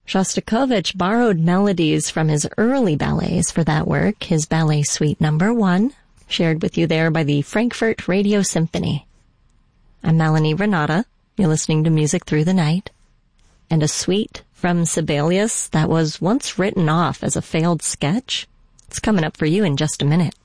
Shostakovich borrowed melodies from his early ballets for that work, his Ballet Suite No. 1, shared with you there by the Frankfurt Radio Symphony. I'm Melanie Renata. You're listening to Music Through the Night. And a suite from Sibelius that was once written off as a failed sketch. It's coming up for you in just a minute.